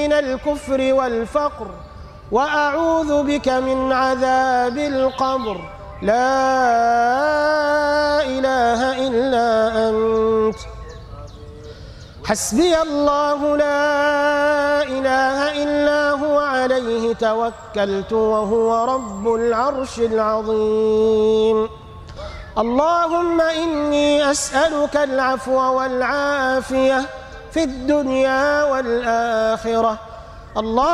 من الكفر والفقر، وأعوذ بك من عذاب القبر. لا إله إلا أنت حسبي الله لا إله إلا هو عليه توكلت وهو رب العرش العظيم. اللهم إني أسألك العفو والعافية في الدنيا والآخرة.